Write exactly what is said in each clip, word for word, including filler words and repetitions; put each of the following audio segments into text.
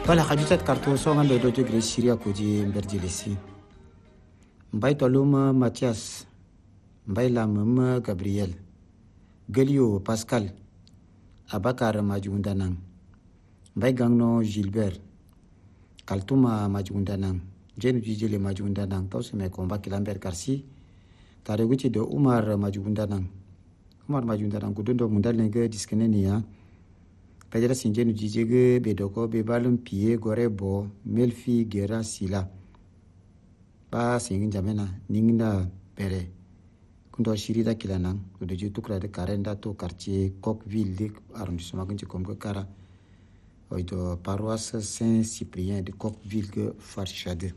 Voilà, habitat karto songa do do jogre Syria koji mberjilisi. Mbay tolum Mathias, mbay lamum Gabriel, Gelio Pascal, Abakar Majundanang, mbay gangno Gilbert, Kaltuma Majundanang, Jenu Jijele Majundanang, tauseme komba kilamber karsi, tareguchi do Umar Majundanang, Umar Majundanang kudundo mundal nege diskeneni ya. Kajara sinjenu jijege bedoko be balum pie gore bo melfi gera sila ba singin jamena ninginda pere kundo shirida kilanang kudo ju tukra de karenda to quartier Coqueville de arrondissement gunji komgo kara oito paroisse Saint-Cyprien de Coqueville que farchade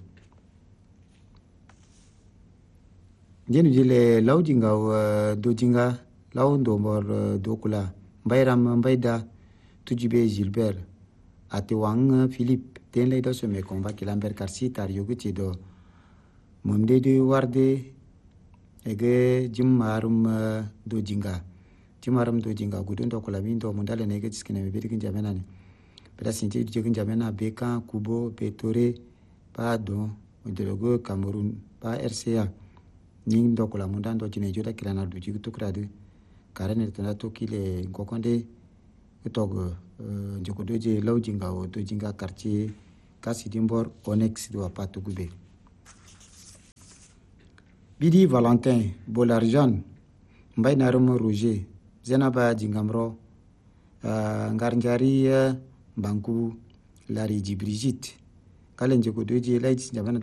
jenu jile laudinga uh, dojinga laundo mor uh, dokula bayram mbayda Tujibe Gilbert, Atewang Philippe, ten lay do me combat kilamber karsi tar yoguti do mumde de warde ege jimarum do jinga jimarum do jinga gudun do kolabin do mundale nege tiskene be bidin jamena ni beda sinti jegin jamena beka kubo betore pa do de logo Cameroun pa R C A ning do kolamundan do jine joda kilana do jigu tukrade karene tana to kile ngokonde tog joko doje laujinga o dojinga quartier kasi dimbor onex do apatu gube bidi Valentin Bolarjan mbay narum Roger Zenaba jingamro uh, ngarnjari uh, banku lari Brigitte kalen joko doje lait jamana